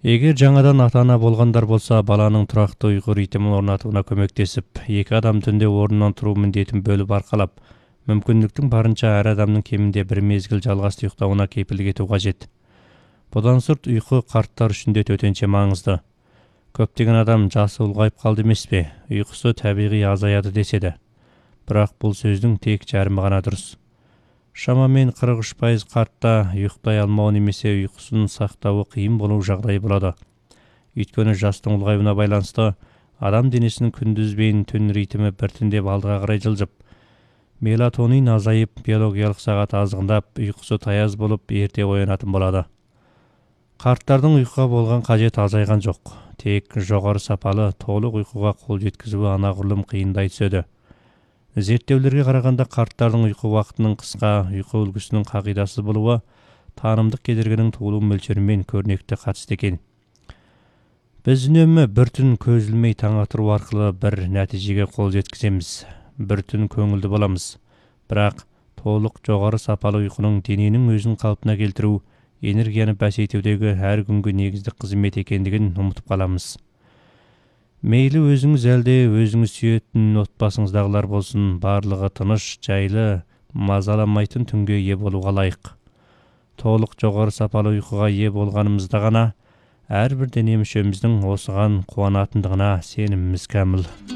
Егер жаңадан ата-ана болғандар болса, баланың тұрақты ұйқы ритмін орнатуына көмектесіп, екі адам түнде орнынан тұру міндетін бөліп арқалап, мүмкіндіктің барынша әр адамның кемінде бір мезгіл жалғасты ұйықтауына кепілдік ету қажет. Бұдан сырт ұйқы қарттар үшін де төтенше маңызды. Көптеген адам жасы ұлғайып қалды емес пе, ұйқысы табиғи азаяды деседі. Бірақ бұл сөздің тек жарымы ғана дұрыс. Шамамен 43% қартта ұйықтай алмау немесе ұйқысын сақтауы қиын болу жағдайы болады. Өйткені жастың ұлғаюына байланысты адам денесінің күндіз бен түн ритмі біртіндеп алдыға қарай жылжып, мелатонин азайып, биологиялық сағат азғындап, ұйқысы таяз болып, ерте оянатын болады. Қарттардың ұйқыға болған қажет азайған жоқ. Тек жоғары сапалы, толық ұйқыға қол жеткізуі анағұрлым қиындай түседі. Зерттеулерге қарағанда қарттардың ұйқы уақытының қысқа, ұйқы үлгісінің қағидасыз болуы танымдық кедергінің туылу мөлшерімен көрнекті қатысты екен. Біз үнемі бір түн көз ілмей таң атыру арқылы бір нәтижеге қол жеткіземіз. Бір түн көңілді боламыз. Бірақ толық жоғары сапалы ұйқының дененің өзін қалпына келтіру, энергияны бәсейтудегі әр күнгі негізді қызмет екендігін ұмытып қаламыз. Мейлі өзіңіз әлде өзіңіз сүйетін отбасыңыздағылар болсын, барлығы тыныш, жайлы, мазаламайтын түнге ие болуға лайық. Толық жоғары сапалы ұйқыға ие болғанымызда ғана әрбір дене мүшеміздің осыған қуанатындығына сеніміміз кәміл.